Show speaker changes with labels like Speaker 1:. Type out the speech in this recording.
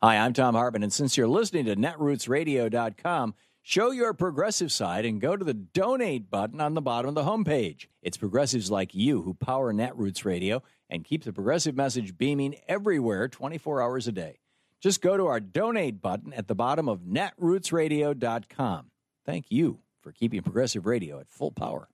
Speaker 1: Hi, I'm Tom Hartman, and since you're listening to netrootsradio.com, show your progressive side and go to the donate button on the bottom of the homepage. It's progressives like you who power Netroots Radio and keep the progressive message beaming everywhere 24 hours a day. Just go to our donate button at the bottom of netrootsradio.com. Thank you for keeping progressive radio at full power.